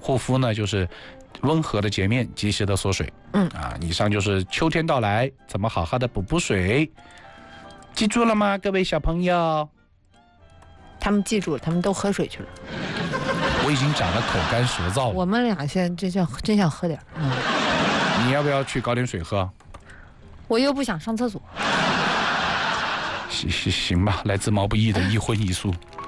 护肤呢就是温和的洁面，及时的锁水。以上就是秋天到来，怎么好好的补水，记住了吗，各位小朋友？ 他们记住了，他们都喝水去了。 我已经长了口干舌燥了。 我们俩现在真想喝点。 你要不要去搞点水喝？ 我又不想上厕所。 行吧，来自毛不易的一荤一素。